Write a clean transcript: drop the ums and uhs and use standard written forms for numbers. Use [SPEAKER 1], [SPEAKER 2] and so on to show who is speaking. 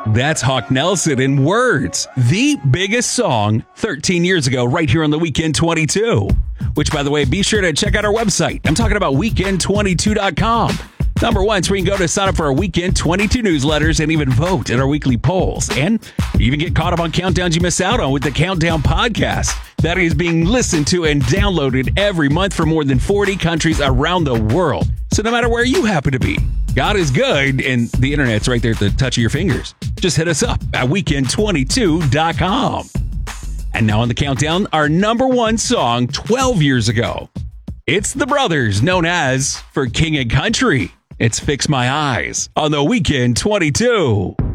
[SPEAKER 1] That's Hawk Nelson in Words, the biggest song 13 years ago, right here on the Weekend 22. Which, by the way, be sure to check out our website. I'm talking about weekend22.com. Number one, so we can go to sign up for our Weekend 22 newsletters and even vote in our weekly polls. And even get caught up on countdowns you miss out on with the Countdown podcast. That is being listened to and downloaded every month from more than 40 countries around the world. So no matter where you happen to be, God is good, and the internet's right there at the touch of your fingers. Just hit us up at weekend22.com. And now on the countdown, our number one song 12 years ago. It's the brothers known as For King and Country. It's Fix My Eyes on the Weekend 22.